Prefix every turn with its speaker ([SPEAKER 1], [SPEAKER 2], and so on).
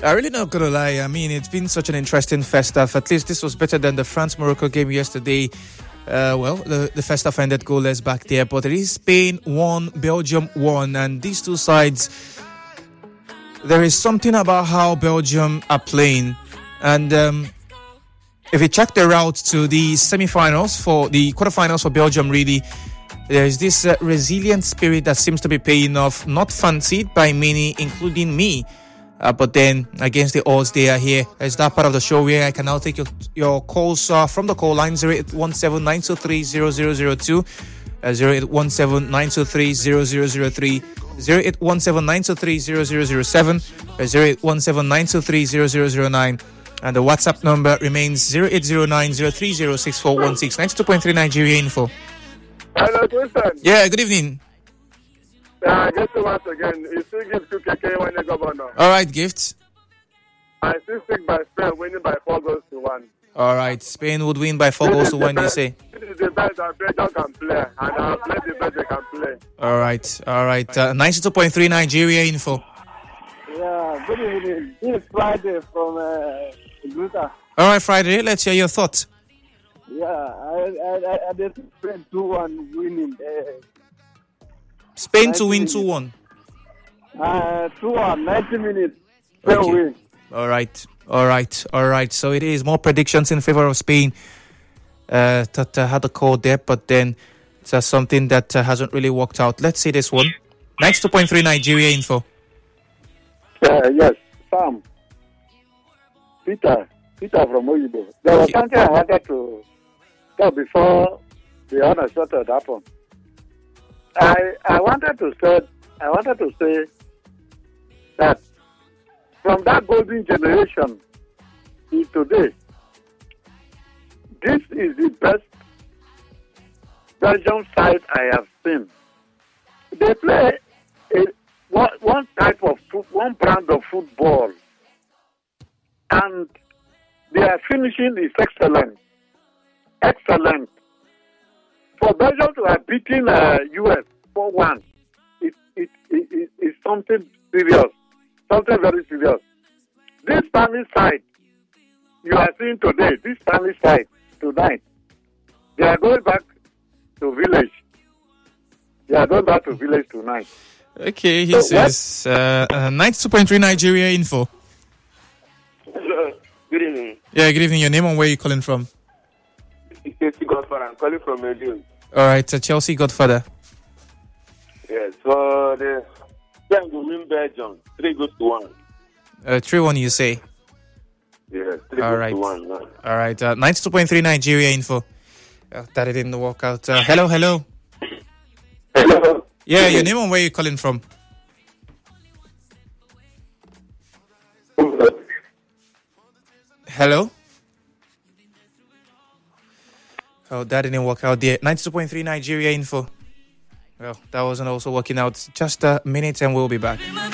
[SPEAKER 1] I really not gonna lie. I mean, it's been such an interesting first half. At least this was better than the France-Morocco game yesterday. The first half ended goalless back there, but it is Spain 1, Belgium 1, and these two sides, there is something about how Belgium are playing, and if you check the route to the semi-finals for the quarterfinals for Belgium, really, there is this resilient spirit that seems to be paying off, not fancied by many, including me. But then, against the odds, they are here. It's that part of the show where I can now take your calls from the call line 0817-923-0002, 0817-923-0003, 0817-923-0007, 0817-923-0009, and the WhatsApp number remains 0809-030-6416. 92.3 Nigeria Info.
[SPEAKER 2] Hello, Tristan.
[SPEAKER 1] Yeah, good evening.
[SPEAKER 2] Just once again, you still give to KK when the governor.
[SPEAKER 1] All right, gifts.
[SPEAKER 2] I still stick by Spain winning by 4-1.
[SPEAKER 1] All right, Spain would win by 4-1, you say?
[SPEAKER 2] This is the best that Belgium can play, and I'll play the best they can play.
[SPEAKER 1] All right. 92.3 Nigeria Info.
[SPEAKER 3] Yeah, good evening. This is Friday from Gruta.
[SPEAKER 1] All right, Friday, let's hear your thoughts.
[SPEAKER 3] Yeah, I did Spain 2-1 winning.
[SPEAKER 1] Spain to win 2-1.
[SPEAKER 3] 2-1, 90 minutes.
[SPEAKER 1] Okay.
[SPEAKER 3] Win.
[SPEAKER 1] All right. So it is more predictions in favor of Spain. That had a call there, but then it's something that hasn't really worked out. Let's see this one. 92.3 Nigeria Info.
[SPEAKER 4] Yes, Sam. Peter from Oyibo. There was something I wanted to talk before the unexpected happened. I wanted to say that from that golden generation to today, this is the best Belgium side I have seen. They play one brand of football, and their finishing is excellent. Excellent. For Belgium to have beaten US 4-1, it's something serious, something very serious. This Spanish side you are seeing today, this Spanish side tonight, they are going back to village. They are going back to village tonight.
[SPEAKER 1] Okay, he says 92.3 Nigeria Info.
[SPEAKER 2] Hello, good evening.
[SPEAKER 1] Yeah, good evening. Your name and where you calling from?
[SPEAKER 2] It's Chelsea Godfather. I'm calling from Medellin.
[SPEAKER 1] All right, Chelsea Godfather.
[SPEAKER 2] Yes, so the Spain will win Belgium 3-1.
[SPEAKER 1] 3-1, you say?
[SPEAKER 2] Yes, 3-1.
[SPEAKER 1] All right, 92.3 Nigeria Info. That didn't work out. Hello.
[SPEAKER 2] Hello.
[SPEAKER 1] Yeah, your name and where you calling from? Hello? Oh, that didn't work out there. 92.3 Nigeria Info. Well, that wasn't also working out. Just a minute and we'll be back.